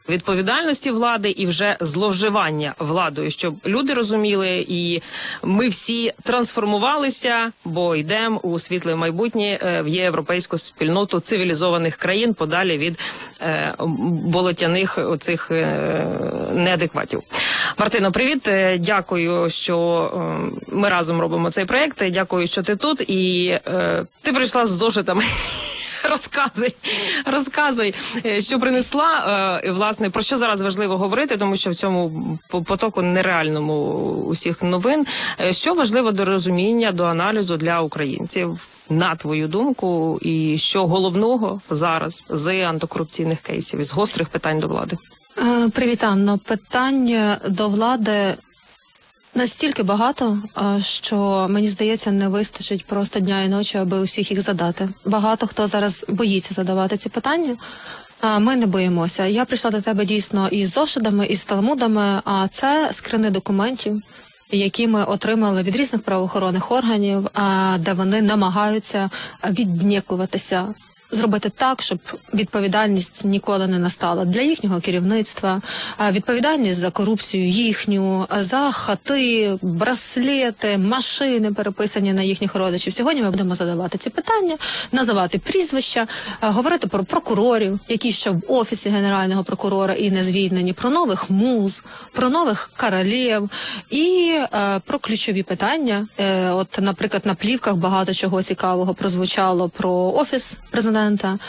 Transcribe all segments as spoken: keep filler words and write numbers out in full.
відповідальності влади і вже зловживання владою, щоб люди розуміли, і ми всі трансформувалися, бо йдемо у світле майбутнє в європейську спільноту цивілізованих країн, подалі від е, болотяних оцих е, неадекватів. Мартино, привіт, дякую, що е, ми разом робимо цей проєкт, дякую, що ти тут, і е, ти прийшла з зошитами. Розказуй, розказуй, що принесла, і, власне, про що зараз важливо говорити, тому що в цьому потоку нереальному усіх новин, що важливо до розуміння, до аналізу для українців, на твою думку, і що головного зараз з антикорупційних кейсів, із гострих питань до влади? Привіт, Анно. Питань до влади настільки багато, що, мені здається, не вистачить просто дня і ночі, аби усіх їх задати. Багато хто зараз боїться задавати ці питання, а ми не боїмося. Я прийшла до тебе дійсно із зошитами, із талмудами, а це скрини документів, які ми отримали від різних правоохоронних органів, де вони намагаються віднікуватися, зробити так, щоб відповідальність ніколи не настала для їхнього керівництва, відповідальність за корупцію їхню, за хати, браслети, машини, переписані на їхніх родичів. Сьогодні ми будемо задавати ці питання, називати прізвища, говорити про прокурорів, які ще в офісі Генерального прокурора і не звільнені, про нових муз, про нових королів і е, про ключові питання. Е, от, наприклад, на плівках багато чого цікавого прозвучало про офіс президента,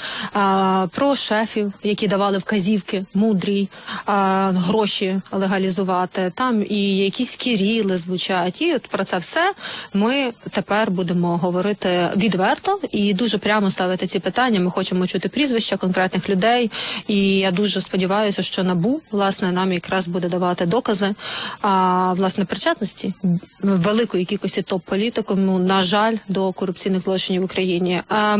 А, про шефів, які давали вказівки мудрі, а, гроші легалізувати. Там і якісь кіріли звучать. І от про це все ми тепер будемо говорити відверто і дуже прямо ставити ці питання. Ми хочемо чути прізвища конкретних людей. І я дуже сподіваюся, що НАБУ, власне, нам якраз буде давати докази, а, власне, причетності великої кількості топ-політиків, ну, на жаль, до корупційних злочинів в Україні. А,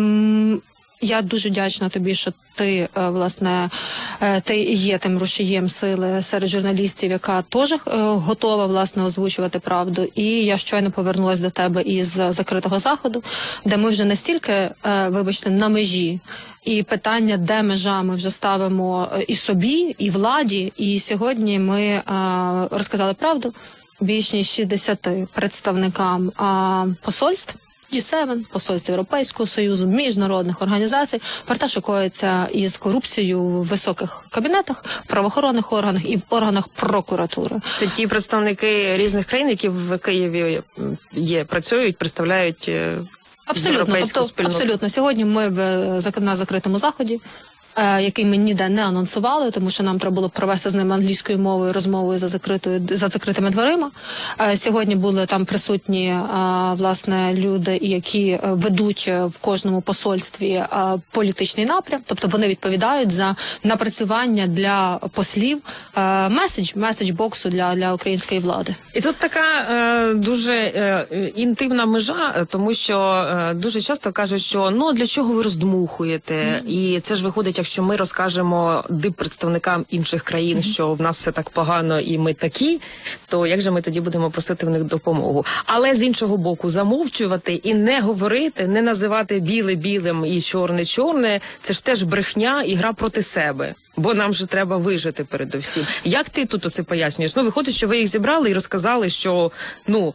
Я дуже вдячна тобі, що ти, власне, ти є тим рушієм сили серед журналістів, яка теж готова, власне, озвучувати правду. І я щойно повернулася до тебе із закритого заходу, де ми вже настільки, вибачте, на межі. І питання, де межа, ми вже ставимо і собі, і владі. І сьогодні ми розказали правду більш ніж шістдесяти представникам посольств, джі севен, посольств Європейського Союзу, міжнародних організацій, про те, що коїться із корупцією в високих кабінетах, правоохоронних органах і в органах прокуратури. Це ті представники різних країн, які в Києві є, працюють, представляють абсолютно, тобто, абсолютно. Сьогодні ми в, на закритому заході, який ми ніде не анонсували, тому що нам треба було провести з ними англійською мовою розмовою за закритою за закритими дверима. Сьогодні були там присутні, власне, люди, які ведуть в кожному посольстві політичний напрям, тобто вони відповідають за напрацювання для послів меседж, меседж-боксу для, для української влади. І тут така е, дуже е, інтимна межа, тому що е, дуже часто кажуть, що ну для чого ви роздмухуєте, mm. і це ж виходить, якщо ми розкажемо диппредставникам інших країн, mm-hmm. що в нас все так погано і ми такі, то як же ми тоді будемо просити в них допомогу? Але з іншого боку, замовчувати і не говорити, не називати біле білим і чорне чорне, це ж теж брехня і гра проти себе. Бо нам же треба вижити передусім. Як ти тут усе пояснюєш? Ну, виходить, що ви їх зібрали і розказали, що, ну,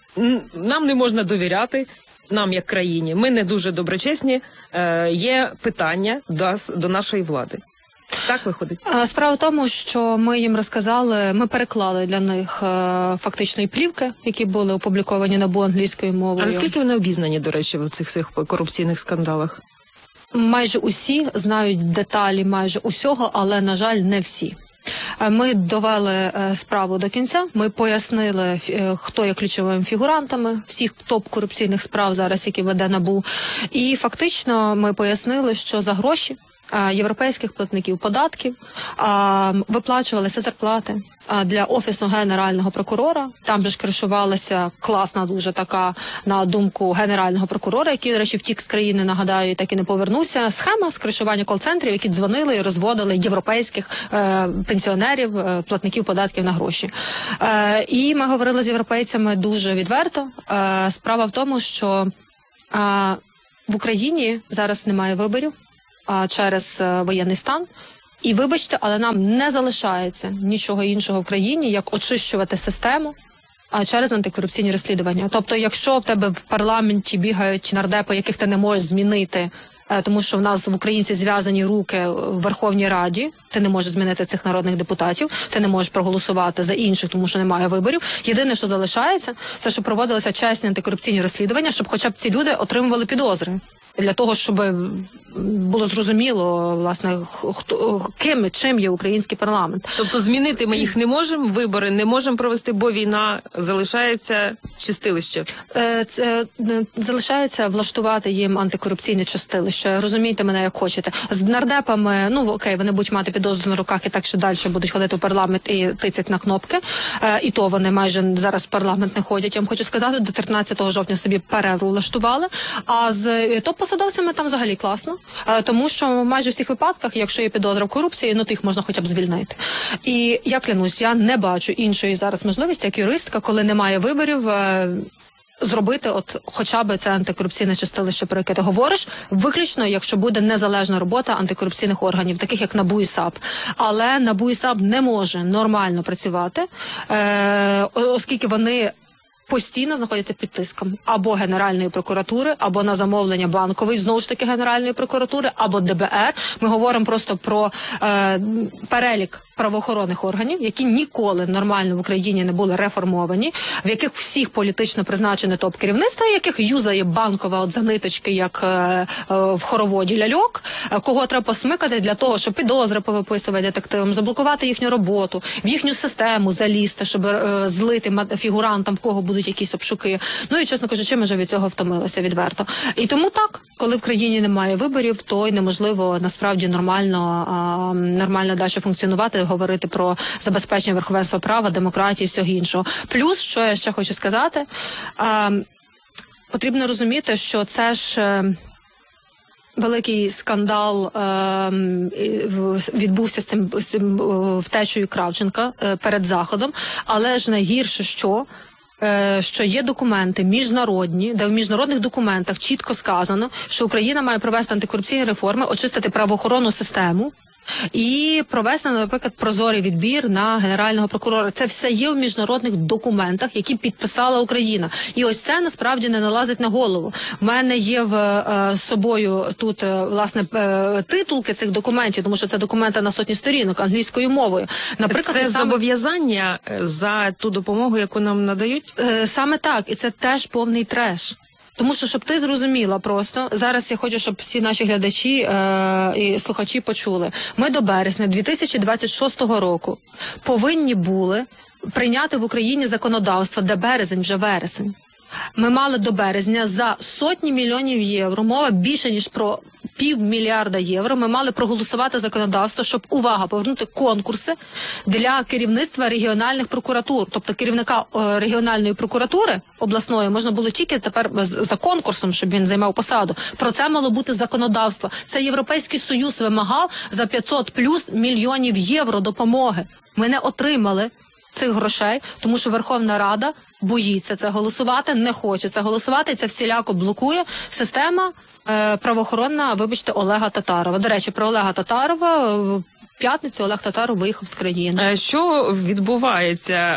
нам не можна довіряти, нам як країні, ми не дуже доброчесні, е, є питання до, до нашої влади. Так виходить? Справа в тому, що ми їм розказали, ми переклали для них е, фактичної плівки, які були опубліковані НАБУ англійською мовою. А наскільки вони обізнані, до речі, в цих всіх корупційних скандалах? Майже усі знають деталі майже усього, але, на жаль, не всі. Ми довели справу до кінця, ми пояснили, хто є ключовими фігурантами всіх топ-корупційних справ зараз, які веде НАБУ. І фактично ми пояснили, що за гроші європейських платників податків виплачувалися зарплати для Офісу Генерального прокурора. Там же ж кришувалася класна дуже така, на думку Генерального прокурора, який, до речі, втік з країни, нагадаю, і так і не повернувся, схема скришування кол-центрів, які дзвонили і розводили європейських е, пенсіонерів, е, платників податків на гроші. Е, і ми говорили з європейцями дуже відверто. Е, справа в тому, що е, в Україні зараз немає виборів е, через е, воєнний стан. І вибачте, але нам не залишається нічого іншого в країні, як очищувати систему а через антикорупційні розслідування. Тобто, якщо в тебе в парламенті бігають нардепи, яких ти не можеш змінити, тому що в нас в українці зв'язані руки в Верховній Раді, ти не можеш змінити цих народних депутатів, ти не можеш проголосувати за інших, тому що немає виборів. Єдине, що залишається, це щоб проводилися чесні антикорупційні розслідування, щоб хоча б ці люди отримували підозри. Для того, щоб було зрозуміло, власне, хто, ким і чим є український парламент. Тобто змінити ми їх не можемо, вибори не можемо провести, бо війна залишається чистилище. Е, це, залишається влаштувати їм антикорупційне чистилище. Розумієте мене, як хочете. З нардепами, ну окей, вони будуть мати підозру на руках і так що далі будуть ходити в парламент і тицять на кнопки. Е, і то вони майже зараз в парламент не ходять. Я вам хочу сказати, до тринадцятого жовтня собі перерву влаштували. А з топ-посадовцями там взагалі класно. Тому що в майже всіх випадках, якщо є підозра в корупції, ну то їх можна хоча б звільнити. І я клянусь, я не бачу іншої зараз можливості, як юристка, коли немає виборів, зробити от хоча б це антикорупційне чистилище, про яке ти говориш, виключно, якщо буде незалежна робота антикорупційних органів, таких як НАБУ і САП. Але НАБУ і САП не може нормально працювати, е- оскільки вони постійно знаходяться під тиском або Генеральної прокуратури, або на замовлення Банкової, знову ж таки Генеральної прокуратури, або Д Б Р. Ми говоримо просто про е, перелік правоохоронних органів, які ніколи нормально в Україні не були реформовані, в яких всіх політично призначене топ-керівництво, яких юзає Банкова от за ниточки, як е, е, в хороводі ляльок, е, кого треба посмикати для того, щоб підозри повиписувати детективам, заблокувати їхню роботу, в їхню систему залізти, щоб е, злити фігурантам, в кого будуть якісь обшуки. Ну і, чесно кажучи, ми вже від цього втомилися відверто. І тому так, коли в країні немає виборів, то й неможливо насправді нормально, а, нормально далі функціонувати, говорити про забезпечення верховенства права, демократії і всього іншого. Плюс, що я ще хочу сказати, а, потрібно розуміти, що це ж е, великий скандал е, відбувся з цим, з цим е, втечею Кравченка е, перед Заходом, але ж найгірше, що що є документи міжнародні, де в міжнародних документах чітко сказано, що Україна має провести антикорупційні реформи, очистити правоохоронну систему і провести, наприклад, прозорий відбір на генерального прокурора. Це все є в міжнародних документах, які підписала Україна. І ось це насправді не налазить на голову. У мене є в е, собою тут е, власне е, титулки цих документів, тому що це документи на сотні сторінок англійською мовою. Наприклад, це саме... зобов'язання за ту допомогу, яку нам надають? Е, саме так, і це теж повний треш. Тому що, щоб ти зрозуміла просто, зараз я хочу, щоб всі наші глядачі е- і слухачі почули. Ми до березня дві тисячі двадцять шостого року повинні були прийняти в Україні законодавство, де березень, вже вересень. Ми мали до березня за сотні мільйонів євро, мова більше, ніж про півмільярда євро, ми мали проголосувати законодавство, щоб, увага, повернути конкурси для керівництва регіональних прокуратур. Тобто керівника е, регіональної прокуратури обласної можна було тільки тепер за конкурсом, щоб він займав посаду. Про це мало бути законодавство. Це Європейський Союз вимагав за п'ятсот плюс мільйонів євро допомоги. Ми не отримали цих грошей, тому що Верховна Рада боїться це голосувати, не хоче це голосувати, і це всіляко блокує система е, правоохоронна, вибачте, Олега Татарова. До речі, про Олега Татарова в п'ятницю Олег Татаров виїхав з країни. Що відбувається?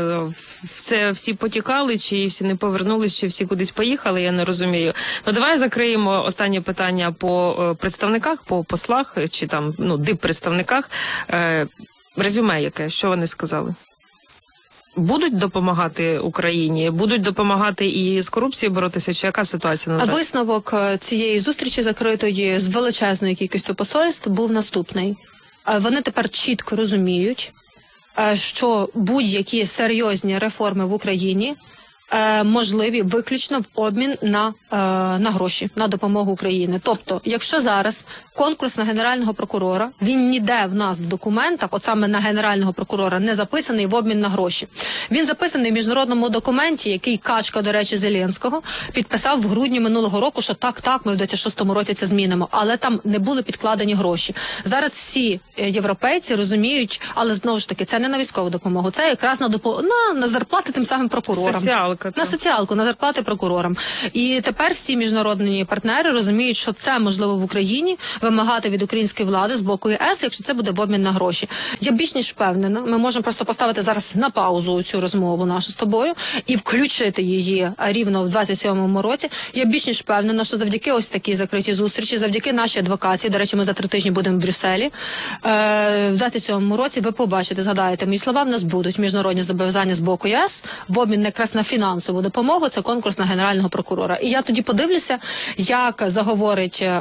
Це всі потікали, чи всі не повернулись, чи всі кудись поїхали, я не розумію. Ну, давай закриємо останнє питання по представниках, по послах, чи там, ну, диппредставниках. Резюме яке? Що вони сказали? Будуть допомагати Україні? Будуть допомагати і з корупцією боротися? Чи яка ситуація наразі? Висновок цієї зустрічі закритої з величезною кількістю посольств був наступний. Вони тепер чітко розуміють, що будь-які серйозні реформи в Україні можливі виключно в обмін на, на гроші, на допомогу Україні. Тобто, якщо зараз конкурс на генерального прокурора, він ніде в нас в документах, от саме на генерального прокурора, не записаний в обмін на гроші. Він записаний в міжнародному документі, який Качка, до речі, Зеленського, підписав в грудні минулого року, що так-так, ми в двадцять шостому році це змінимо. Але там не були підкладені гроші. Зараз всі європейці розуміють, але знову ж таки, це не на військову допомогу, це якраз на допомогу, на, на зарплати тим самим прокурорам. Соціал. Економіка, на так. соціалку, на зарплати прокурорам. І тепер всі міжнародні партнери розуміють, що це можливо в Україні вимагати від української влади з боку ЄС, якщо це буде в обмін на гроші. Я більш ніж впевнена, ми можемо просто поставити зараз на паузу цю розмову нашу з тобою і включити її рівно в двадцять сьомому році. Я більш ніж впевнена, що завдяки ось такій закритій зустрічі, завдяки нашій адвокації, до речі, ми за три тижні будемо в Брюсселі, е, в двадцять сьомому році ви побачите, згадаєте, мої слова, в нас будуть міжнародні зобов'язання з боку ЄС в обмін якраз на фінансову допомогу, це конкурс на генерального прокурора. І я тоді подивлюся, як заговорить е,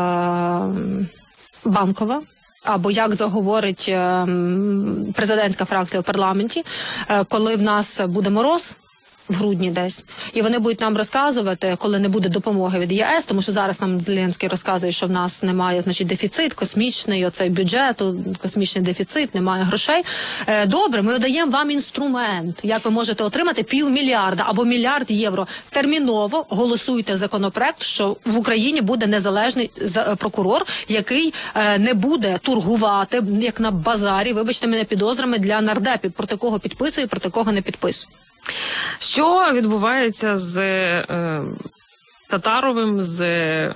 Банкова, або як заговорить е, президентська фракція в парламенті, е, коли в нас буде мороз, в грудні десь, і вони будуть нам розказувати, коли не буде допомоги від ЄС, тому що зараз нам Зеленський розказує, що в нас немає, значить, дефіцит космічний, оцей бюджету, космічний дефіцит, немає грошей. Е, добре, ми даємо вам інструмент, як ви можете отримати півмільярда або мільярд євро. Терміново голосуйте законопроект, що в Україні буде незалежний прокурор, який е, не буде торгувати, як на базарі, вибачте мене, підозрами для нардепів, проти кого підписує, проти кого не підписує. Що відбувається з е, Татаровим, з е,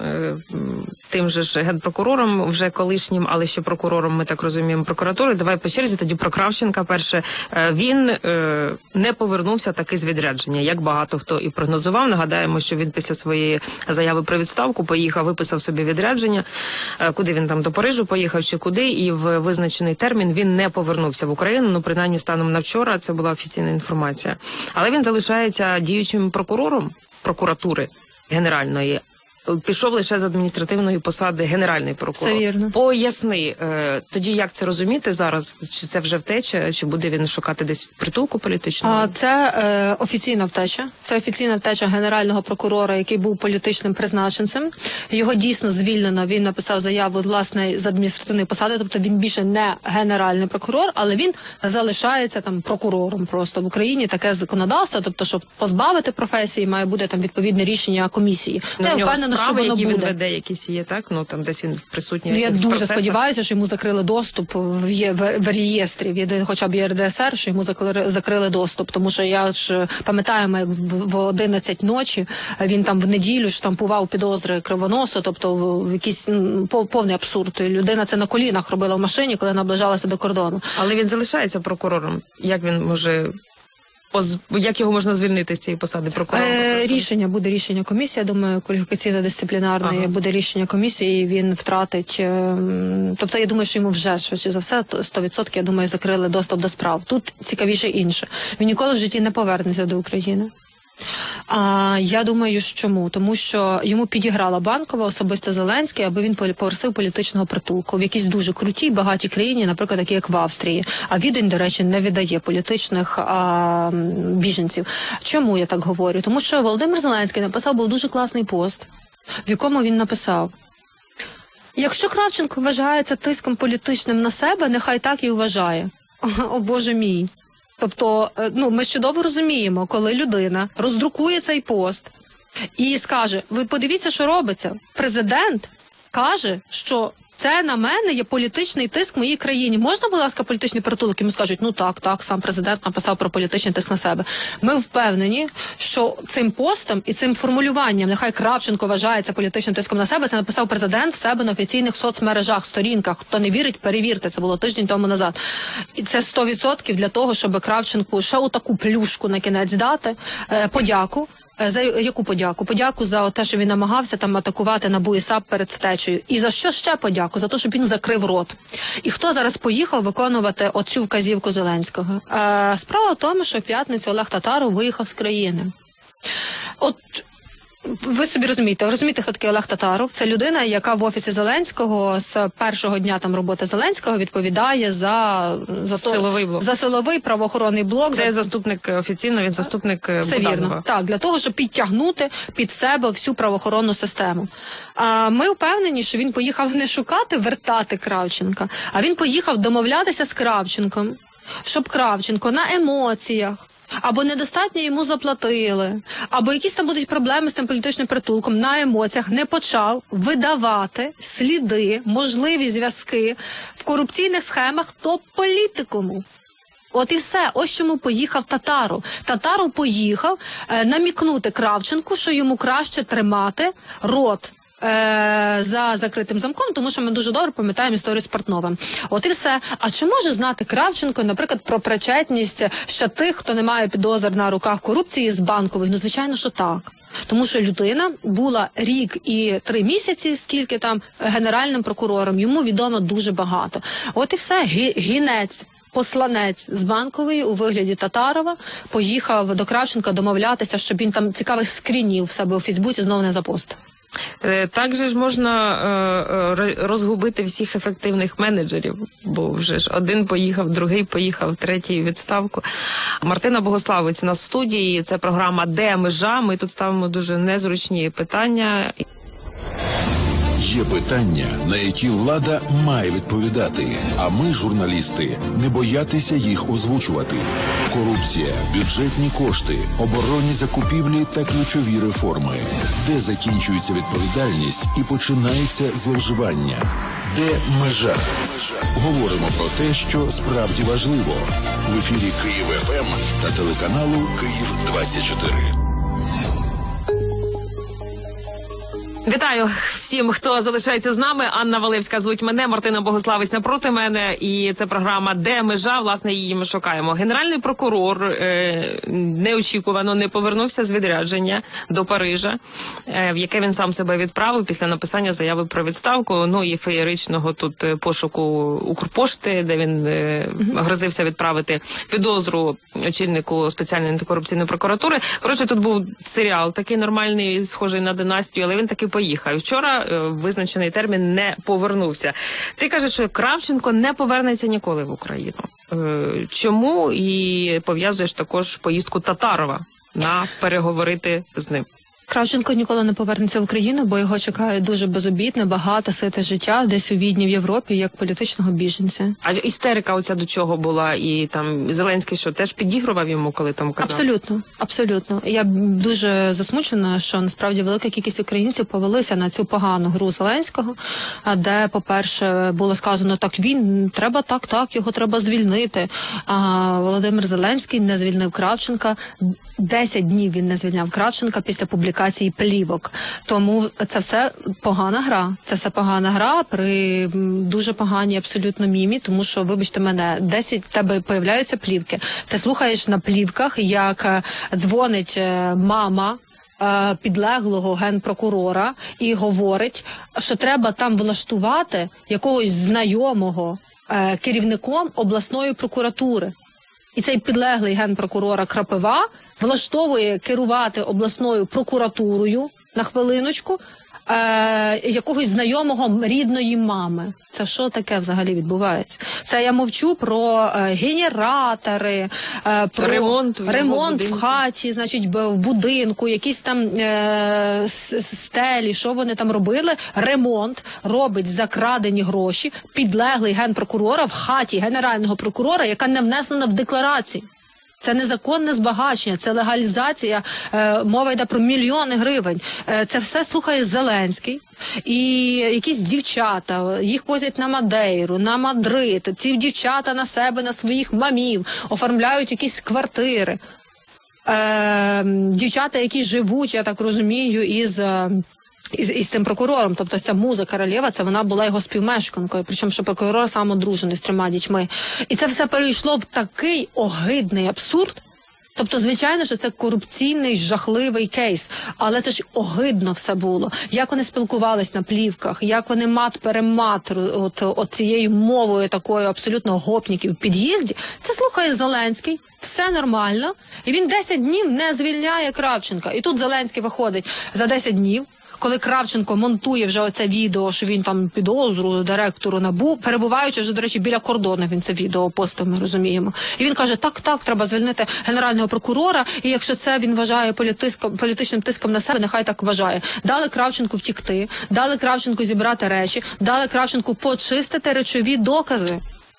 тим же ж генпрокурором, вже колишнім, але ще прокурором, ми так розуміємо, прокуратури? Давай по черзі, тоді про Кравченка. Перше, е, він е, не повернувся таки з відрядження, як багато хто і прогнозував. Нагадаємо, що він після своєї заяви про відставку поїхав, виписав собі відрядження, е, куди він там, до Парижу поїхав чи куди, і в визначений термін він не повернувся в Україну, ну, принаймні, станом на вчора, це була офіційна інформація. Але він залишається діючим прокурором прокуратури Генеральної, пішов лише з адміністративної посади генеральний прокурор. Це вірно. Поясни, е, тоді як це розуміти зараз? Чи це вже втеча, чи буде він шукати десь притулку політичного? А, це е, офіційна втеча. Це офіційна втеча генерального прокурора, який був політичним призначенцем. Його дійсно звільнено. Він написав заяву, власне, з адміністративної посади, тобто він більше не генеральний прокурор, але він залишається там прокурором просто в Україні. Таке законодавство, тобто, щоб позбавити професії, має бути там відповідне рішення комісії. Ну, я впевнена, що справи, воно які буде. він веде, якісь є, так? Ну, там десь він присутній. Ну, я дуже процесах. сподіваюся, що йому закрили доступ в, є, в, в реєстрі, в єдине, хоча б ЄРДСР, що йому закрили, закрили доступ, тому що я ж пам'ятаємо, як в, в одинадцять ночі він там в неділю штампував підозри Кривоносу, тобто в, в якийсь м, повний абсурд. Людина це на колінах робила в машині, коли наближалася до кордону. Але він залишається прокурором. Як він може... Поз... Як його можна звільнити з цієї посади прокурора? Е, рішення, буде рішення комісії, я думаю, кваліфікаційно-дисциплінарної, ага. буде рішення комісії, і він втратить, е, тобто я думаю, що йому вже, швидше за все, сто відсотків, я думаю, закрили доступ до справ. Тут цікавіше інше. Він ніколи в житті не повернеться до України. А я думаю, що чому? Тому що йому підіграла Банкова, особисто Зеленський, аби він попросив політичного притулку в якійсь дуже крутій, багатій країні, наприклад, такі як в Австрії. А Відень, до речі, не видає політичних а, біженців. Чому я так говорю? Тому що Володимир Зеленський написав був дуже класний пост, в якому він написав: якщо Кравченко вважається тиском політичним на себе, нехай так і вважає. О, Боже мій. Тобто, ну, ми чудово розуміємо, коли людина роздрукує цей пост і скаже: ви подивіться, що робиться. Президент каже, що це на мене є політичний тиск в моїй країні. Можна, будь ласка, політичний притулок? Йому скажуть: ну так, так, сам президент написав про політичний тиск на себе. Ми впевнені, що цим постом і цим формулюванням, нехай Кравченко вважається політичним тиском на себе, це написав президент в себе на офіційних соцмережах, сторінках. Хто не вірить, перевірте, це було тиждень тому назад. І це сто відсотків для того, щоб Кравченку ще отаку плюшку на кінець дати, е, подяку. За яку подяку? Подяку за те, що він намагався там атакувати НАБУ і САП перед втечею. І за що ще подяку? За те, щоб він закрив рот. І хто зараз поїхав виконувати оцю вказівку Зеленського? Е, справа в тому, що в п'ятницю Олег Татаров виїхав з країни. От ви собі розумієте, розумієте, хто такий Олег Татаров? Це людина, яка в офісі Зеленського з першого дня там роботи Зеленського відповідає за, за, то, силовий блок. за силовий правоохоронний блок. Це за... заступник офіційно, він заступник Все Буданова. вірно. Так, для того, щоб підтягнути під себе всю правоохоронну систему. А ми впевнені, що він поїхав не шукати, вертати Кравченка, а він поїхав домовлятися з Кравченком, щоб Кравченко на емоціях, або недостатньо йому заплатили, або якісь там будуть проблеми з тим політичним притулком, на емоціях не почав видавати сліди, можливі зв'язки в корупційних схемах топ-політикуму. От і все. Ось чому поїхав Татаров. Татаров поїхав е, намікнути Кравченку, що йому краще тримати рот е, за закритим замком, тому що ми дуже добре пам'ятаємо історію з Портновим. От і все. А чи може знати Кравченко, наприклад, про причетність ще тих, хто не має підозр на руках корупції з Банкової? Ну, звичайно, що так. Тому що людина була рік і три місяці, скільки там, генеральним прокурором. Йому відомо дуже багато. От і все. Гі, гінець. Посланець з Банкової у вигляді Татарова поїхав до Кравченка домовлятися, щоб він там цікавих скрінів в себе у Фейсбуці знову не запостив. Так же ж можна е, розгубити всіх ефективних менеджерів, бо вже ж один поїхав, другий поїхав, третій у відставку. Мартина Богославець у нас в студії, це програма «Де межа?». Ми тут ставимо дуже незручні питання. Є питання, на які влада має відповідати, а ми, журналісти, не боятися їх озвучувати. Корупція, бюджетні кошти, оборонні закупівлі та ключові реформи. Де закінчується відповідальність і починається зловживання? Де межа? Говоримо про те, що справді важливо. В ефірі Київ еф ем та телеканалу Київ двадцять чотири. Вітаю всім, хто залишається з нами. Анна Валевська звуть мене, Мартина Богославець напроти мене. І це програма «Де межа?». Власне, її ми шукаємо. Генеральний прокурор е, неочікувано не повернувся з відрядження до Парижа, е, в яке він сам себе відправив після написання заяви про відставку. Ну і феєричного тут пошуку Укрпошти, де він е, грозився відправити підозру очільнику спеціальної антикорупційної прокуратури. Коротше, тут був серіал такий нормальний, схожий на династію, але він таки поїхав. Вчора е, визначений термін не повернувся. Ти кажеш, що Кравченко не повернеться ніколи в Україну. Е, чому? І пов'язуєш також поїздку Татарова на переговорити з ним. Кравченко ніколи не повернеться в Україну, бо його чекає дуже безобідне, багате, сите життя десь у Відні в Європі, як політичного біженця. А істерика оця до чого була? І там Зеленський, що теж підігрував йому, коли там казав? Абсолютно, абсолютно. Я дуже засмучена, що насправді велика кількість українців повелися на цю погану гру Зеленського, де, по-перше, було сказано, так він, треба так, так, його треба звільнити. А Володимир Зеленський не звільнив Кравченка. Десять днів він не звільняв Кравченка після публікації плівок. Тому це все погана гра. Це все погана гра при дуже поганій абсолютно мімі, тому що, вибачте мене, десять в тебе появляються плівки. Ти слухаєш на плівках, як дзвонить мама підлеглого генпрокурора і говорить, що треба там влаштувати якогось знайомого керівником обласної прокуратури. І цей підлеглий генпрокурора Крапива влаштовує керувати обласною прокуратурою, на хвилиночку, е, якогось знайомого рідної мами. Це що таке взагалі відбувається? Це я мовчу про е, генератори, е, про ремонт, в, ремонт в хаті, значить, в будинку, якісь там е, стелі, що вони там робили. Ремонт робить за крадені гроші підлеглий генпрокурора в хаті генерального прокурора, яка не внесена в декларацію. Це незаконне збагачення, це легалізація, е, мова йде про мільйони гривень. Е, це все слухає Зеленський. І якісь дівчата, їх возять на Мадейру, на Мадрид. Ці дівчата на себе, на своїх мамів, оформляють якісь квартири. Е, дівчата, які живуть, я так розумію, із... Із, із цим прокурором, тобто ця Муза Королєва, це вона була його співмешканкою, причому що прокурор сам одружений з трьома дітьми. І це все перейшло в такий огидний абсурд. Тобто, звичайно, що це корупційний, жахливий кейс, але це ж огидно все було. Як вони спілкувались на плівках, як вони мат-перемат от, от цією мовою такою абсолютно гопніків в під'їзді, це слухає Зеленський, все нормально, і він десять днів не звільняє Кравченка. І тут Зеленський виходить за десять днів, коли Кравченко монтує вже оце відео, що він там підозру директору НАБУ, перебуваючи вже, до речі, біля кордону, він це відео постив, ми розуміємо. І він каже, так, так, треба звільнити генерального прокурора, і якщо це він вважає політиском, політичним тиском на себе, нехай так вважає. Дали Кравченку втікти, дали Кравченку зібрати речі, дали Кравченку почистити речові докази.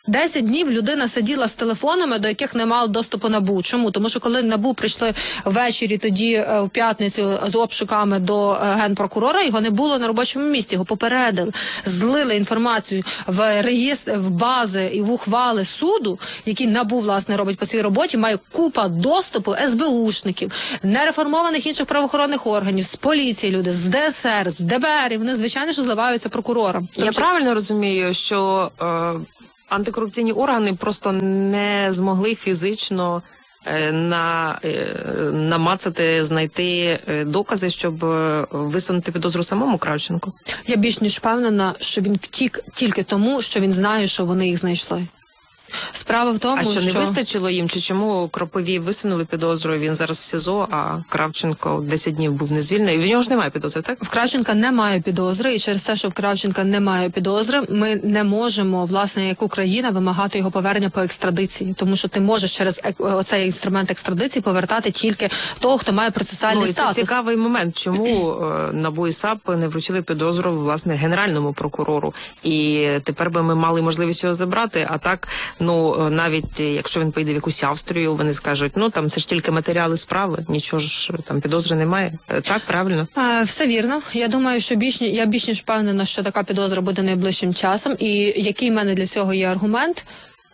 Десять днів людина сиділа з телефонами, до яких не мав доступу НАБУ. Чому? Тому що коли НАБУ прийшли ввечері тоді в п'ятницю з обшуками до генпрокурора, його не було на робочому місці, його попередили, злили інформацію в реєстр, в бази і в ухвали суду, які НАБУ, власне, робить по своїй роботі, має купа доступу ес бе ушників, нереформованих інших правоохоронних органів, з поліції люди, з де ес ер, з де бе ер, і вони, звичайно, що зливаються прокурорам. Я Тобто... правильно розумію, що е, антикорупційні органи просто не змогли фізично е, на, е, намацати, знайти докази, щоб е, висунути підозру самому Кравченку? Я більш ніж впевнена, що він втік тільки тому, що він знає, що вони їх знайшли. Справа в тому, а що, що... не вистачило їм? Чи чому Кроповій висунули підозру, він зараз в СІЗО, а Кравченко десять днів був не звільнений? В нього ж немає підозри, так? В Кравченка немає підозри, і через те, що в Кравченка немає підозри, ми не можемо, власне, як Україна, вимагати його повернення по екстрадиції. Тому що ти можеш через оцей інструмент екстрадиції повертати тільки того, хто має процесуальний ну, і статус. Це цікавий момент. Чому е, НАБУ і САП не вручили підозру, власне, генеральному прокурору? І тепер би ми мали можливість його забрати, а так, ну, навіть якщо він поїде в якусь Австрію, вони скажуть, ну, там, це ж тільки матеріали справи, нічого ж, там, підозри немає. Так, правильно? А, все вірно. Я думаю, що більш, я більш ніж впевнена, що така підозра буде найближчим часом. І який в мене для цього є аргумент?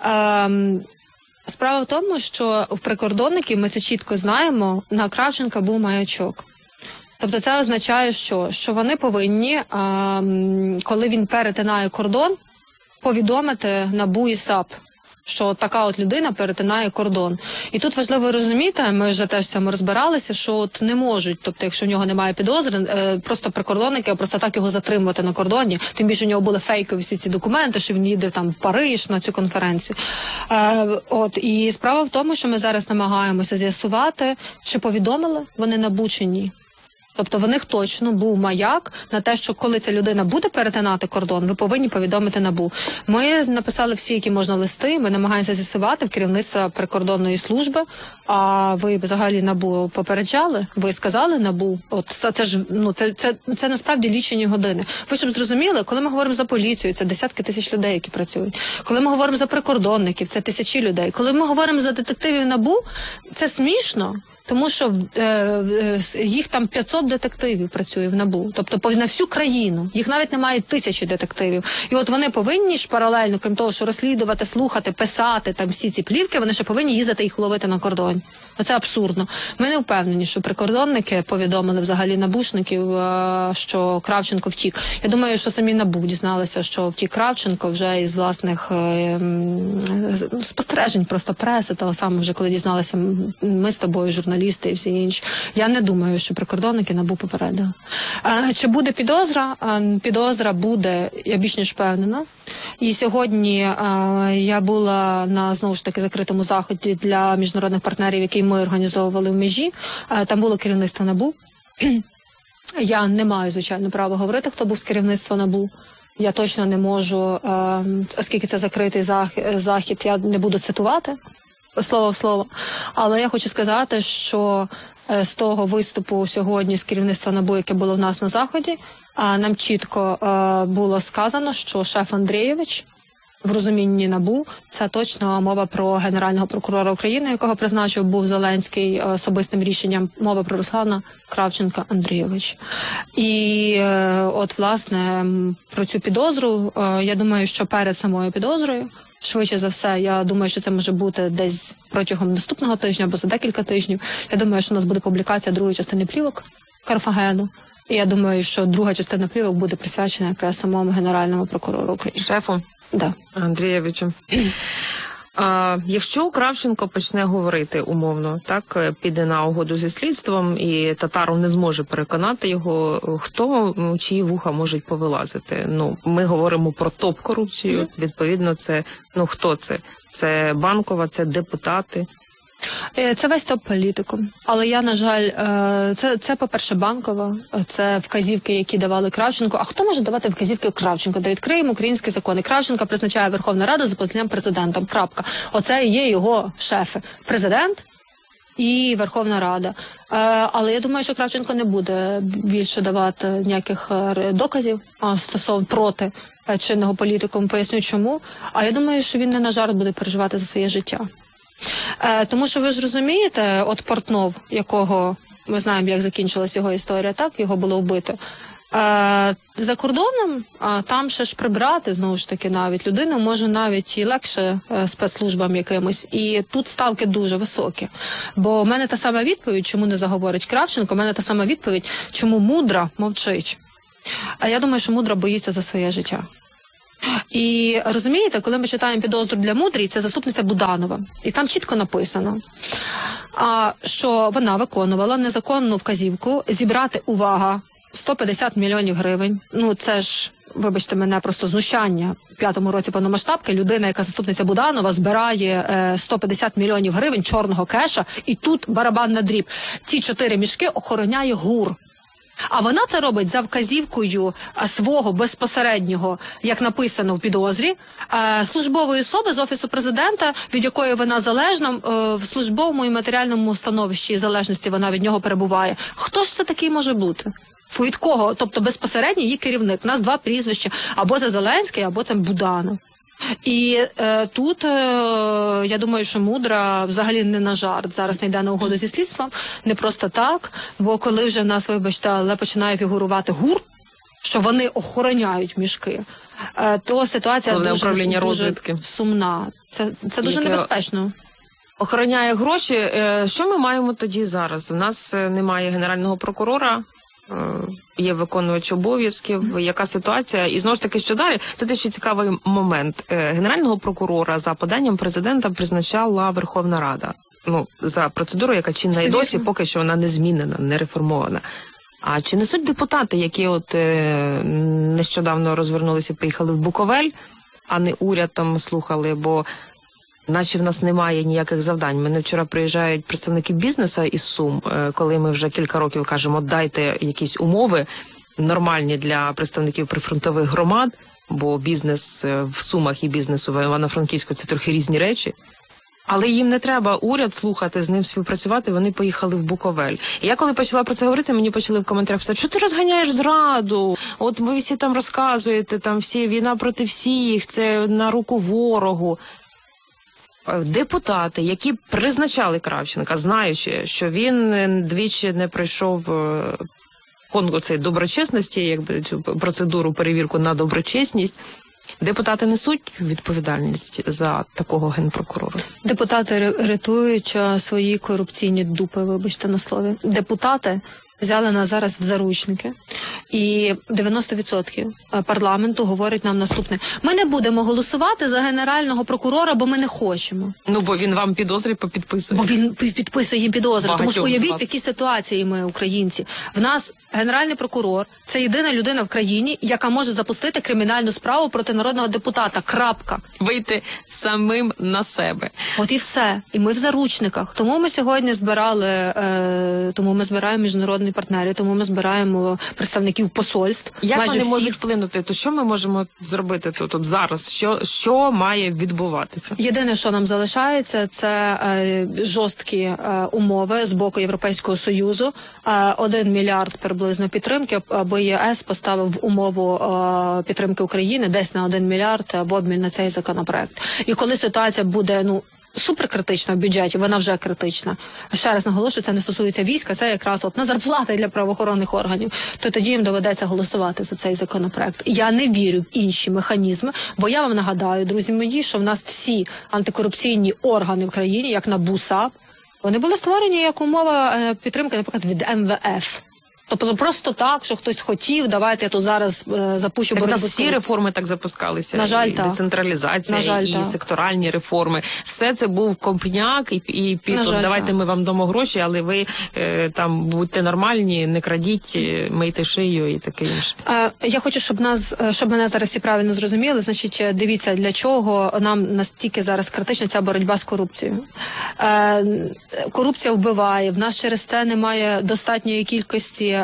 А, справа в тому, що в прикордонників, ми це чітко знаємо, на Кравченка був маячок. Тобто це означає, що, що вони повинні, а, коли він перетинає кордон, повідомити НАБУ і САП, що така от людина перетинає кордон. І тут важливо розуміти, ми вже теж в цьому розбиралися, що от не можуть, тобто якщо в нього немає підозри, просто прикордонники просто так його затримувати на кордоні, тим більше у нього були фейкові всі ці документи, що він їде там в Париж на цю конференцію. Е, от, і справа в тому, що ми зараз намагаємося з'ясувати, чи повідомили вони НАБУ чи ні. Тобто в них точно був маяк на те, що коли ця людина буде перетинати кордон, ви повинні повідомити НАБУ. Ми написали всі, які можна листи, ми намагаємося з'ясувати в керівництва прикордонної служби, а ви взагалі НАБУ попереджали, ви сказали НАБУ, от це, це ж, ну, це, це, це, це насправді лічені години. Ви щоб зрозуміли, коли ми говоримо за поліцію, це десятки тисяч людей, які працюють. Коли ми говоримо за прикордонників, це тисячі людей. Коли ми говоримо за детективів НАБУ, це смішно. Тому що е, е, їх там п'ятсот детективів працює в НАБУ, тобто на всю країну. Їх навіть немає тисячі детективів. І от вони повинні ж паралельно, крім того, що розслідувати, слухати, писати там всі ці плівки, вони ще повинні їздити їх ловити на кордоні. Оце абсурдно. Ми не впевнені, що прикордонники повідомили взагалі набушників, е, що Кравченко втік. Я думаю, що самі НАБУ дізналися, що втік Кравченко вже із власних е, спостережень просто преси, того самого вже коли дізналися ми з тобою, журналісти і всі інші. Я не думаю, що прикордонники НАБУ попередили. Е, чи буде підозра? Е, підозра буде, я більш ніж впевнена. І сьогодні е, я була на, знову ж таки, закритому заході для міжнародних партнерів, який ми організовували в межі. Е, там було керівництво НАБУ. Я не маю, звичайно, права говорити, хто був з керівництва НАБУ. Я точно не можу, е, оскільки це закритий захід, я не буду цитувати слово в слово. Але я хочу сказати, що е, з того виступу сьогодні з керівництва НАБУ, яке було в нас на заході, е, нам чітко е, було сказано, що шеф Андрійович в розумінні НАБУ, це точно мова про Генерального прокурора України, якого призначив був Зеленський особистим рішенням, мова про Руслана Кравченка Андрійовича. І е, от, власне, про цю підозру, е, я думаю, що перед самою підозрою, швидше за все, я думаю, що це може бути десь протягом наступного тижня або за декілька тижнів. Я думаю, що у нас буде публікація другої частини плівок Карфагену. І я думаю, що друга частина плівок буде присвячена якраз самому Генеральному прокурору України. Шефу? Да. Андрійовичу. А, якщо Кравченко почне говорити умовно, так, піде на угоду зі слідством і Татаров не зможе переконати його, хто, чиї вуха можуть повилазити? Ну, ми говоримо про топ-корупцію, mm-hmm. відповідно, це, ну, хто це? Це Банкова, це депутати? Це весь топ-політику. Але я, на жаль, це, це по-перше, Банкова, це вказівки, які давали Кравченко. А хто може давати вказівки Кравченко? Да відкриємо українські закони. Кравченка призначає Верховна Рада за поданням президентом. Крапка. Оце і є його шефи. Президент і Верховна Рада. Але я думаю, що Кравченко не буде більше давати ніяких доказів стосовно проти е, чинного політикуму. Поясню чому. А я думаю, що він не на жарт буде переживати за своє життя. Е, тому що ви ж розумієте, от Портнов, якого ми знаємо, як закінчилась його історія, так, його було вбито. Е, за кордоном, а там ще ж прибрати, знову ж таки, навіть людину може навіть і легше е, спецслужбам якимось. І тут ставки дуже високі. Бо в мене та сама відповідь, чому не заговорить Кравченко, в мене та сама відповідь, чому Мудра мовчить. А я думаю, що Мудра боїться за своє життя. І розумієте, коли ми читаємо підозру для Мудрій, це заступниця Буданова. І там чітко написано, а, що вона виконувала незаконну вказівку зібрати, увага, сто п'ятдесят мільйонів гривень. Ну, це ж, вибачте мене, просто знущання. В п'ятому році повномасштабки людина, яка заступниця Буданова, збирає е, сто п'ятдесят мільйонів гривень чорного кеша, і тут барабан на дріб. Ці чотири мішки охороняє ГУР. А вона це робить за вказівкою свого безпосереднього, як написано в підозрі, службової особи з Офісу Президента, від якої вона залежна, в службовому і матеріальному становищі і залежності вона від нього перебуває. Хто ж це такий може бути? Від кого? Тобто безпосередньо її керівник. У нас два прізвища. Або це Зеленський, або це Буданов. І е, тут, е, я думаю, що Мудра взагалі не на жарт зараз не йде на угоду зі слідством, не просто так, бо коли вже в нас, вибачте, але починає фігурувати ГУР, що вони охороняють мішки, е, то ситуація Головне дуже, управління дуже розвідки. сумна. Це, це дуже Яке небезпечно. Охороняє гроші. Е, Що ми маємо тоді зараз? У нас е, немає генерального прокурора, е, є виконувач обов'язків. Яка ситуація? І знову ж таки, що далі? Тут ще цікавий момент. Е, Генерального прокурора за поданням президента призначала Верховна Рада. Ну, за процедуру, яка чинна і досі, поки що вона не змінена, не реформована. А чи несуть депутати, які от е, нещодавно розвернулися, поїхали в Буковель, а не уряд там слухали, бо наче в нас немає ніяких завдань. Мене вчора приїжджають представники бізнесу із Сум, коли ми вже кілька років кажемо, дайте якісь умови нормальні для представників прифронтових громад, бо бізнес в Сумах і бізнес у Івано-Франківську – це трохи різні речі. Але їм не треба уряд слухати, з ним співпрацювати, вони поїхали в Буковель. І я коли почала про це говорити, мені почали в коментарях писати, що ти розганяєш зраду, от ви всі там розказуєте, там всі війна проти всіх, це на руку ворогу. Депутати, які призначали Кравченка, знаючи, що він двічі не пройшов конкурс цієї доброчесності, якби цю процедуру, перевірку на доброчесність, депутати несуть відповідальність за такого генпрокурора? Депутати рятують свої корупційні дупи, вибачте на слові. Депутати взяли нас зараз в заручники. І дев'яносто відсотків парламенту говорить нам наступне. Ми не будемо голосувати за генерального прокурора, бо ми не хочемо. Ну, бо він вам підозри попідписує. Бо він підписує їм підозри. Багатьох Тому що уявіть, вас. в якій ситуації ми, українці. В нас генеральний прокурор – це єдина людина в країні, яка може запустити кримінальну справу проти народного депутата. Крапка. Вийти самим на себе. От і все. І ми в заручниках. Тому ми сьогодні збирали, е, тому ми збираємо міжнародні партнери, тому ми збираємо представників посольств. Як майже вони всіх. можуть вплинути? То що ми можемо зробити тут, от зараз? Що, що має відбуватися? Єдине, що нам залишається, це е, жорсткі е, умови з боку Європейського Союзу. Е, один мільярд приблизно підтримки, аби ЄС поставив в умову е, підтримки України десь на один мільярд в обмін на цей законопроект. І коли ситуація буде, ну, суперкритична в бюджеті, вона вже критична. Ще раз наголошую, це не стосується війська, це якраз от на зарплати для правоохоронних органів. То тоді їм доведеться голосувати за цей законопроект. Я не вірю в інші механізми, бо я вам нагадаю, друзі мої, що в нас всі антикорупційні органи в країні, як НАБУ, САП, вони були створені як умова підтримки, наприклад, від Ем Ве Еф. Тобто просто так, що хтось хотів, давайте я тут зараз е, запущу Так у боротьбу нас з всі корупцією. реформи так запускалися. На жаль, і так. децентралізація, На жаль, і так. секторальні реформи. Все це був компняк, і, і під, На жаль, давайте так. ми вам дамо гроші, але ви е, там будьте нормальні, не крадіть, е, мийте шию і таке інше. Е, Я хочу, щоб нас, е, щоб мене зараз всі правильно зрозуміли. Значить, е, дивіться, для чого нам настільки зараз критична ця боротьба з корупцією. Е, Корупція вбиває. В нас через це немає достатньої кількості е,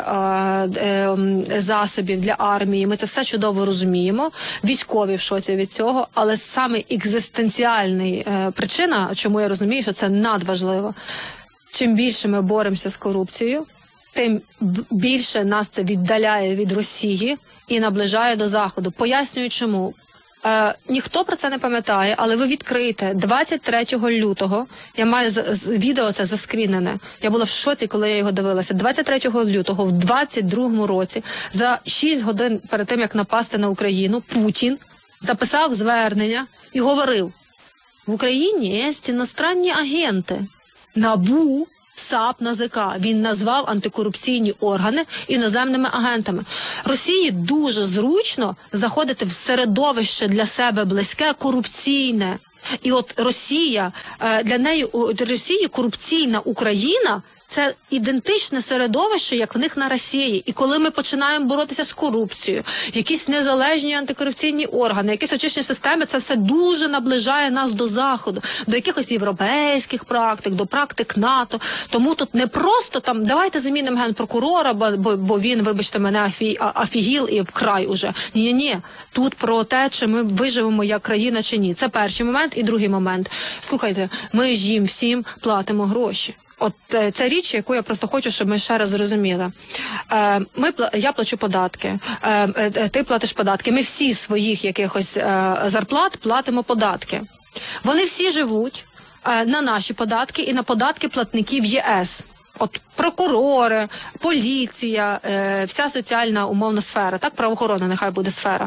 е, засобів для армії. Ми це все чудово розуміємо. Військові в шоці від цього, але саме екзистенціальна е, причина, чому я розумію, що це надважливо. Чим більше ми боремося з корупцією, тим більше нас це віддаляє від Росії і наближає до Заходу. Пояснюю, чому. Е, ніхто про це не пам'ятає, але ви відкриєте двадцять третього лютого, я маю з, з, відео це заскрінене, я була в шоці, коли я його дивилася, двадцять третього лютого в двадцять другому році, за шість годин перед тим, як напасти на Україну, Путін записав звернення і говорив: в Україні є іностранні агенти, НАБУ, САП, НАЗК. Він назвав антикорупційні органи іноземними агентами. Росії дуже зручно заходити в середовище для себе близьке, корупційне. І от Росія, для неї, для Росії корупційна Україна – це ідентичне середовище, як в них на Росії. І коли ми починаємо боротися з корупцією, якісь незалежні антикорупційні органи, якісь очищені системи, це все дуже наближає нас до Заходу, до якихось європейських практик, до практик НАТО. Тому тут не просто там, давайте замінимо генпрокурора, бо, бо він, вибачте мене, афі, афігіл і вкрай уже. Ні-ні-ні. Тут про те, чи ми виживемо як країна, чи ні. Це перший момент. І другий момент. Слухайте, ми ж їм всім платимо гроші. От е, це річ, яку я просто хочу, щоб ми ще раз зрозуміли. Е, ми, я плачу податки, е, е, ти платиш податки, ми всі своїх якихось е, зарплат платимо податки. Вони всі живуть е, на наші податки і на податки платників ЄС. От прокурори, поліція, е, вся соціальна умовна сфера, так, правоохоронна нехай буде сфера.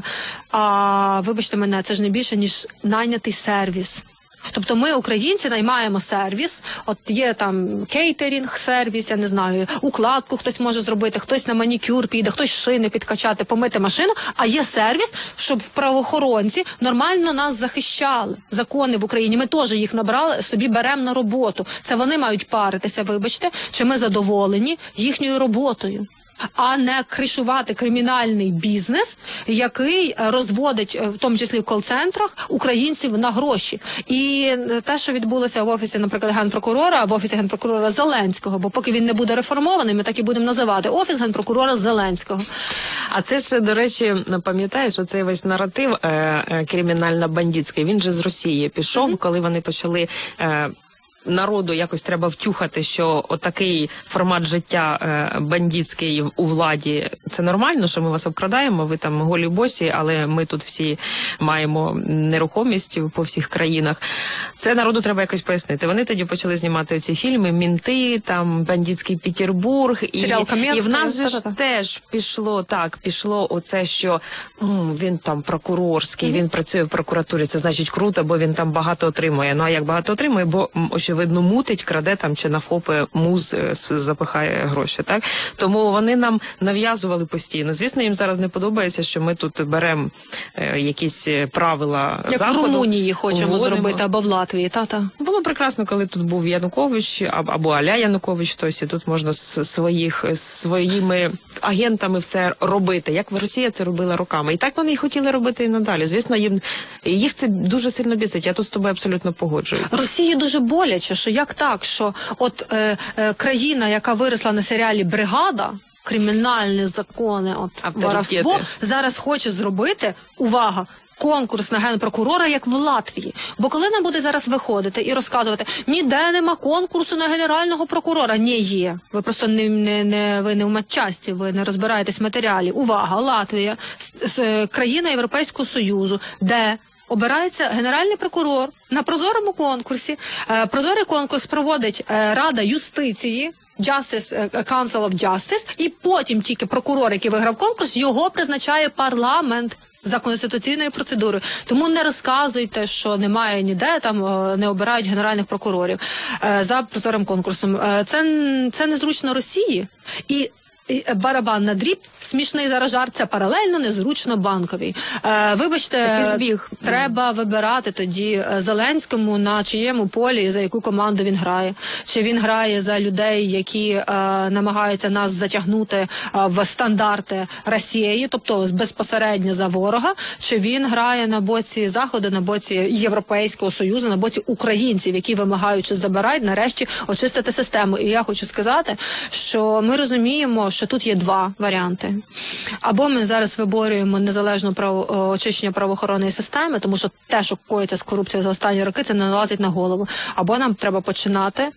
А вибачте мене, це ж не більше, ніж найнятий сервіс. Тобто ми, українці, наймаємо сервіс, от є там кейтерінг-сервіс, я не знаю, укладку хтось може зробити, хтось на манікюр піде, хтось шини підкачати, помити машину, а є сервіс, щоб правоохоронці нормально нас захищали. Закони в Україні, ми теж їх набрали, собі беремо на роботу. Це вони мають паритися, вибачте, чи ми задоволені їхньою роботою, а не кришувати кримінальний бізнес, який розводить, в тому числі в кол-центрах, українців на гроші. І те, що відбулося в офісі, наприклад, генпрокурора, в офісі генпрокурора Зеленського, бо поки він не буде реформований, ми так і будемо називати офіс генпрокурора Зеленського. А це ж, до речі, пам'ятаєш, оцей весь наратив е, е, кримінально-бандитський, він же з Росії пішов, mm-hmm. коли вони почали... Е, народу якось треба втюхати, що отакий формат життя е, бандитський у владі, це нормально, що ми вас обкрадаємо, ви там голі босі, але ми тут всі маємо нерухомість по всіх країнах. Це народу треба якось пояснити. Вони тоді почали знімати ці фільми «Мінти», там «Бандитський Петербург», і, і в нас же ж теж пішло, так, пішло оце, що м, він там прокурорський, mm-hmm. він працює в прокуратурі, це значить круто, бо він там багато отримує. Ну а як багато отримує, бо очевидно мутить, краде там чи на ФОПи муз запихає гроші, так? Тому вони нам нав'язували постійно. Звісно, їм зараз не подобається, що ми тут беремо е, якісь правила як Заходу. Як в Румунії хочемо вводимо. зробити, або в Латвії, та-та. Було прекрасно, коли тут був Янукович, або Аля Янукович, хтось, і тут можна з своїх, своїми агентами все робити, як в Росії це робила роками. І так вони і хотіли робити і надалі. Звісно, їм, їх це дуже сильно бісить. Я тут з тобою абсолютно погоджуюсь. Росії дуже боляче, що як так, що от е, е, країна, яка виросла на серіалі «Бригада», кримінальні закони, от воровство, зараз хоче зробити, увага, конкурс на генпрокурора, як в Латвії. Бо коли нам буде зараз виходити і розказувати, ніде нема конкурсу на генерального прокурора, не є. Ви просто не, не, не, ви не в матчасті, ви не розбираєтесь в матеріалі. Увага, Латвія, с, с, країна Європейського Союзу, де обирається генеральний прокурор на прозорому конкурсі. Е, прозорий конкурс проводить е, Рада юстиції, Justice, Council of Justice, і потім тільки прокурор, який виграв конкурс, його призначає парламент за конституційною процедурою. Тому не розказуйте, що немає ніде, там не обирають генеральних прокурорів е, за прозорим конкурсом. Е, це, це незручно Росії. І барабан на дріб, смішний зараз жарт, це паралельно незручно банковий. Е, вибачте, збіг. Треба вибирати тоді Зеленському, на чиєму полі, за яку команду він грає. Чи він грає за людей, які е, намагаються нас затягнути е, в стандарти Росії, тобто безпосередньо за ворога, чи він грає на боці Заходу, на боці Європейського Союзу, на боці українців, які вимагаючи забирають, нарешті очистити систему. І я хочу сказати, що ми розуміємо, що тут є два варіанти. Або ми зараз виборюємо незалежне право, очищення правоохоронної системи, тому що те, що коїться з корупцією за останні роки, це не налазить на голову. Або нам треба починати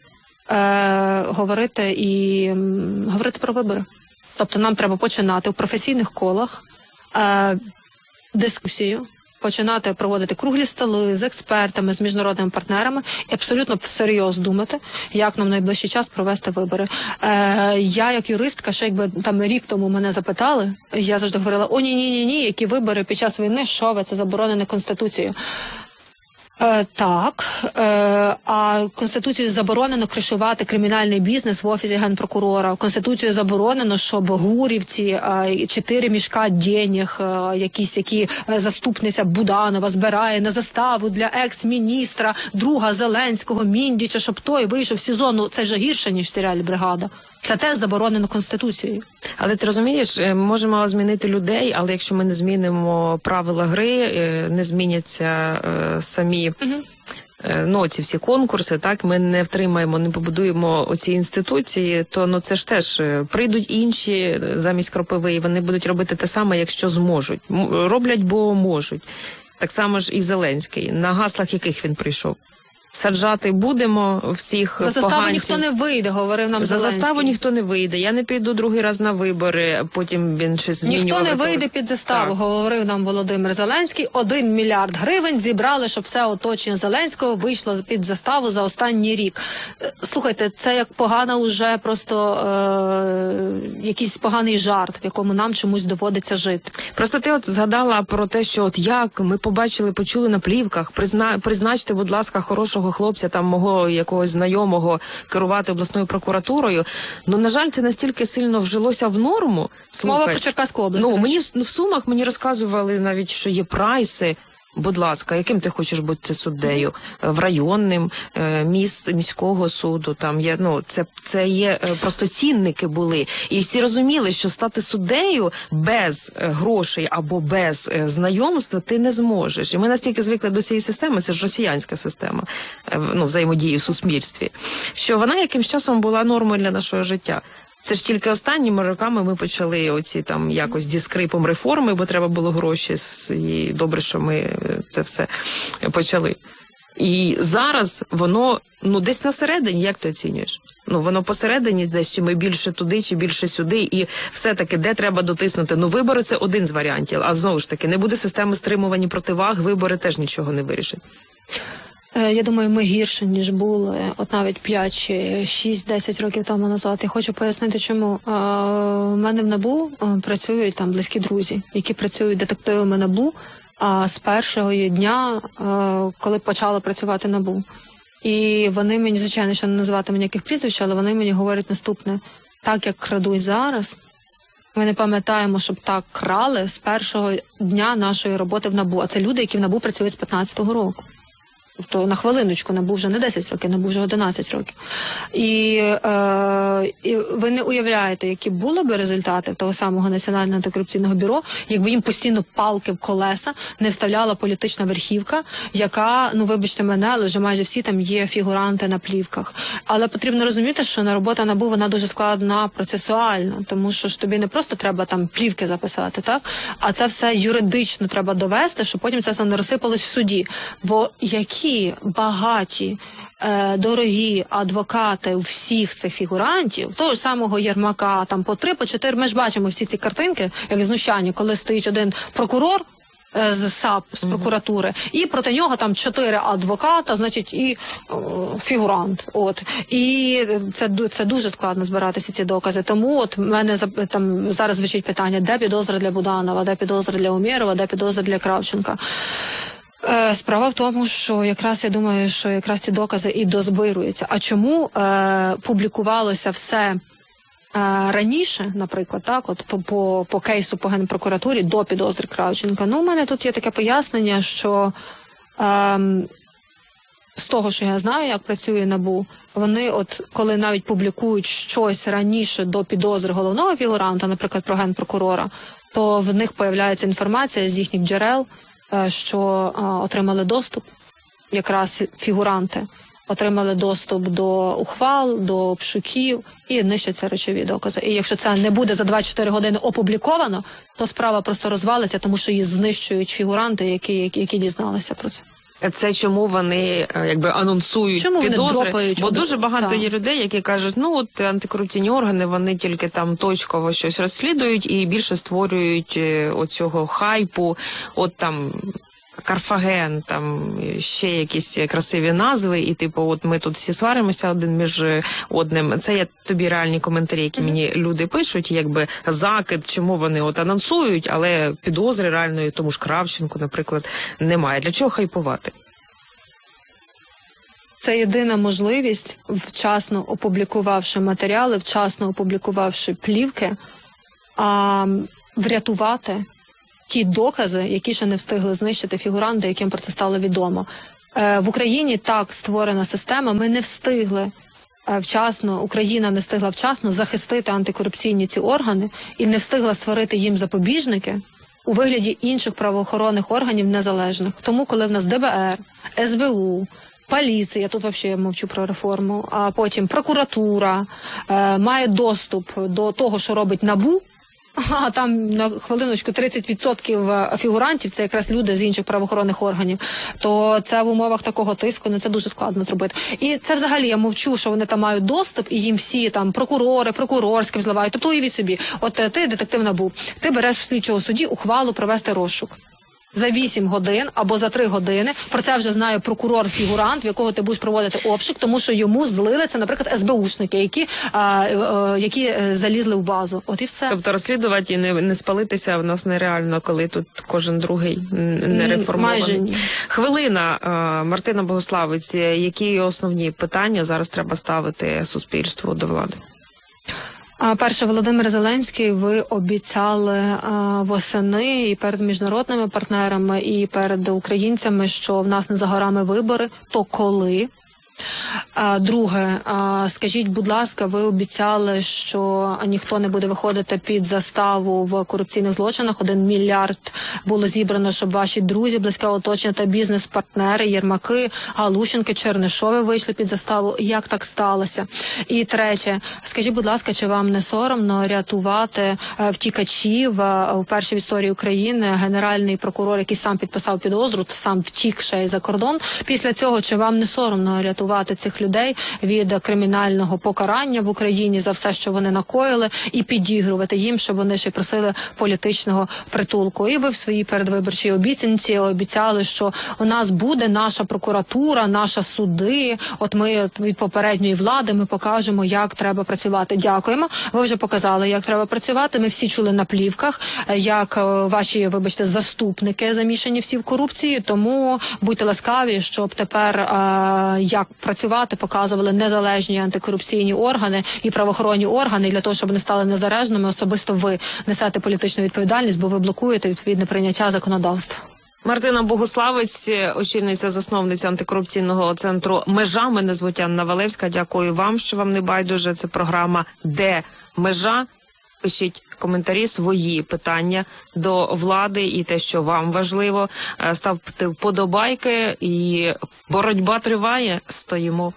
е, говорити і м, говорити про вибори. Тобто нам треба починати в професійних колах е, дискусію, починати проводити круглі столи з експертами, з міжнародними партнерами і абсолютно всерйоз думати, як нам в найближчий час провести вибори. Е, я, як юристка, ще якби там рік тому мене запитали, я завжди говорила: о, ні-ні-ні, які вибори під час війни, що ви, це заборонено Конституцією. Е, так, е, а Конституцією заборонено кришувати кримінальний бізнес в Офісі Генпрокурора. Конституцією заборонено, щоб гурівці, е, чотири мішка денег, е, якісь, які е, заступниця Буданова збирає на заставу для екс-міністра, друга Зеленського, Міндіча, щоб той вийшов в СІЗО. Ну, це ж гірше, ніж в серіалі «Бригада». Це теж заборонено Конституцією. Але ти розумієш, ми можемо змінити людей, але якщо ми не змінимо правила гри, не зміняться самі угу. ну, ці всі конкурси, так, ми не втримаємо, не побудуємо оці інституції, то ну, це ж теж прийдуть інші замість Кропиви, вони будуть робити те саме, якщо зможуть. Роблять, бо можуть. Так само ж і Зеленський, на гаслах яких він прийшов. Саджати будемо всіх За заставу поганців. Ніхто не вийде, говорив нам За Зеленський. заставу ніхто не вийде. Я не піду другий раз на вибори, потім він щось змінював. Ніхто не риторику. вийде під заставу, Так. говорив нам Володимир Зеленський. Один мільярд гривень зібрали, щоб все оточення Зеленського вийшло під заставу за останній рік. Слухайте, це як погана уже просто е- якийсь поганий жарт, в якому нам чомусь доводиться жити. Просто ти от згадала про те, що от як ми побачили, почули на плівках, призна... призначте, будь ласка, хорошого хлопця, там мого якогось знайомого керувати обласною прокуратурою. Ну, на жаль, це настільки сильно вжилося в норму. Слухай, мова про Черкаську область. Ну, мені ну, в Сумах мені розказували навіть, що є прайси. Будь ласка, яким ти хочеш бути суддею? В районним, міст, міського суду, там є, ну, це, це є, просто цінники були. І всі розуміли, що стати суддею без грошей або без знайомства ти не зможеш. І ми настільки звикли до цієї системи, це ж росіянська система, ну, взаємодії в суспільстві, що вона якимсь часом була нормою для нашого життя. Це ж тільки останніми роками ми почали оці там якось зі скрипом реформи, бо треба було гроші, і добре, що ми це все почали. І зараз воно, ну, десь на середині, як ти оцінюєш? Ну, воно посередині десь, чи ми більше туди, чи більше сюди, і все-таки де треба дотиснути? Ну, вибори – це один з варіантів, а знову ж таки, не буде системи стримування противаг, вибори теж нічого не вирішать. Я думаю, ми гірше, ніж були, от навіть п'ять чи шість-десять років тому назад. Я хочу пояснити, чому. У мене в НАБУ працюють там близькі друзі, які працюють детективами НАБУ а з першого дня, коли почала працювати НАБУ. І вони мені, звичайно, ще не називатимуть ніяких прізвищ, але вони мені говорять наступне. Так, як крадуть зараз, ми не пам'ятаємо, щоб так крали з першого дня нашої роботи в НАБУ. А це люди, які в НАБУ працюють з п'ятнадцятого року. Тобто на хвилиночку набув вже не десять років, набув вже одинадцять років. І, е, і ви не уявляєте, які були б результати того самого Національного антикорупційного бюро, якби їм постійно палки в колеса не вставляла політична верхівка, яка, ну вибачте мене, але вже майже всі там є фігуранти на плівках. Але потрібно розуміти, що на робота НАБУ, вона дуже складна процесуально, тому що ж тобі не просто треба там плівки записати, так? А це все юридично треба довести, щоб потім це все не розсипалось в суді. Бо які багаті, е, дорогі адвокати у всіх цих фігурантів, того ж самого Єрмака, там по три, по чотири, ми ж бачимо всі ці картинки, як знущання, коли стоїть один прокурор е, з САП, з прокуратури, і проти нього там чотири адвоката, значить, і е, фігурант. От. І це, це дуже складно збиратися ці докази. Тому от в мене там зараз звучить питання, де підозра для Буданова, де підозра для Умєрова, де підозра для Кравченка. Справа в тому, що якраз я думаю, що якраз ці докази і дозбируються. А чому е, публікувалося все е, раніше, наприклад, так, от по, по, по кейсу по Генпрокуратурі до підозри Кравченка? Ну, у мене тут є таке пояснення, що е, з того, що я знаю, як працює НАБУ, вони от, коли навіть публікують щось раніше до підозри головного фігуранта, наприклад, про Генпрокурора, то в них появляється інформація з їхніх джерел, що а, отримали доступ, якраз фігуранти, отримали доступ до ухвал, до обшуків і нищаться речові докази. І якщо це не буде за двадцять чотири години опубліковано, то справа просто розвалиться, тому що її знищують фігуранти, які, які, які дізналися про це. Це чому вони е, якби анонсують Чому вони підозри? дропають? Бо дуже багато Так. є людей, які кажуть, ну от антикорупційні органи, вони тільки там точково щось розслідують і більше створюють е, оцього хайпу, от там Карфаген, там ще якісь красиві назви, і типу, от ми тут всі сваримося один між одним. Це є тобі реальні коментарі, які мені люди пишуть, якби закид, чому вони от анонсують, але підозри реальної тому ж Кравченку, наприклад, немає. Для чого хайпувати? Це єдина можливість, вчасно опублікувавши матеріали, вчасно опублікувавши плівки, а, врятувати ті докази, які ще не встигли знищити фігуранти, яким про це стало відомо. Е, в Україні так створена система, ми не встигли е, вчасно, Україна не встигла вчасно захистити антикорупційні ці органи і не встигла створити їм запобіжники у вигляді інших правоохоронних органів незалежних. Тому, коли в нас ДБР, ес бе у, поліція, тут взагалі я мовчу про реформу, а потім прокуратура е, має доступ до того, що робить НАБУ, а там на хвилиночку тридцять відсотків фігурантів це якраз люди з інших правоохоронних органів, то це в умовах такого тиску, не це дуже складно зробити. І це взагалі я мовчу, що вони там мають доступ, і їм всі там прокурори, прокурорським зливають. Тобто уявіть собі, от ти детектив НАБУ, ти береш в слідчого судді ухвалу провести розшук. За вісім годин або за три години, про це вже знає прокурор-фігурант, в якого ти будеш проводити обшук, тому що йому злили це, наприклад, ес бе ушники, які, а, а, які а, залізли в базу. От і все. Тобто розслідувати і не, не спалитися в нас нереально, коли тут кожен другий не реформований. Майже ні. Хвилина, а, Мартина Богуславець, які основні питання зараз треба ставити суспільству до влади? А, Перше, Володимир Зеленський, ви обіцяли а, восени і перед міжнародними партнерами, і перед українцями, що в нас не за горами вибори. То коли? А, друге, а, скажіть, будь ласка, ви обіцяли, що ніхто не буде виходити під заставу в корупційних злочинах. Один мільярд було зібрано, щоб ваші друзі, близьке оточення та бізнес-партнери, Єрмаки, Галущенки, Чернишови вийшли під заставу. Як так сталося? І третє, скажіть, будь ласка, чи вам не соромно рятувати втікачів? Вперше в історії України генеральний прокурор, який сам підписав підозру, сам втік ще й за кордон. Після цього, чи вам не соромно рятувати цих людей від кримінального покарання в Україні за все, що вони накоїли, і підігрувати їм, щоб вони ще просили політичного притулку? І ви в своїй передвиборчій обіцянці обіцяли, що у нас буде наша прокуратура, наша суди. От ми від попередньої влади ми покажемо, як треба працювати. Дякуємо. Ви вже показали, як треба працювати. Ми всі чули на плівках, як ваші, вибачте, заступники замішані всі в корупції. Тому будьте ласкаві, щоб тепер а, як працювати, показували незалежні антикорупційні органи і правоохоронні органи, для того, щоб вони стали незалежними. Особисто ви несете політичну відповідальність, бо ви блокуєте відповідне прийняття законодавства. Мартина Богуславець, очільниця, засновниця антикорупційного центру «Межа». Мене звуть Анна Валевська. Дякую вам, що вам не байдуже. Це програма «Де межа?». Пишіть коментарі, свої питання до влади і те, що вам важливо. Ставте вподобайки, і боротьба триває. Стоїмо.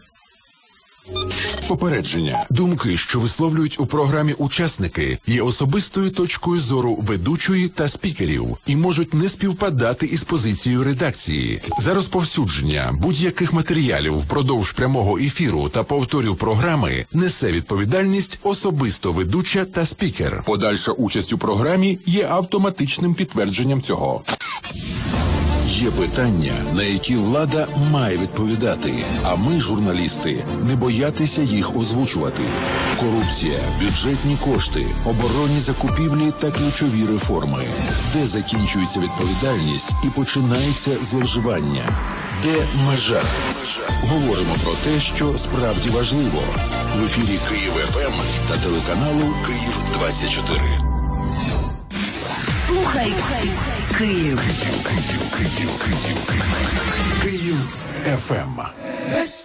Попередження. Думки, що висловлюють у програмі учасники, є особистою точкою зору ведучої та спікерів і можуть не співпадати із позицією редакції. За розповсюдження будь-яких матеріалів впродовж прямого ефіру та повторів програми несе відповідальність особисто ведуча та спікер. Подальша участь у програмі є автоматичним підтвердженням цього. Є питання, на які влада має відповідати, а ми, журналісти, не боятися їх озвучувати. Корупція, бюджетні кошти, оборонні закупівлі та ключові реформи. Де закінчується відповідальність і починається зловживання? Де межа? Говоримо про те, що справді важливо. В ефірі Київ еф ем та телеканалу Київ двадцять чотири. Слухай Київ. Київ еф ем.